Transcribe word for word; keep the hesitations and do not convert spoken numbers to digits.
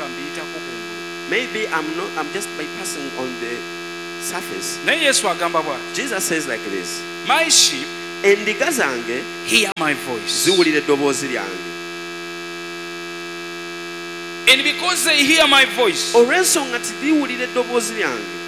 nga mbiyitako kungulu. Maybe I'm not, I'm just bypassing on the surface. Naye Yesu agamba bw'ati, Jesus says like this. my sheep Endiga zange hear my voice. ziwulira eddoboozi lyange. And because they hear my voice, Olw'ensonga nti ziwulira eddoboozi lyange,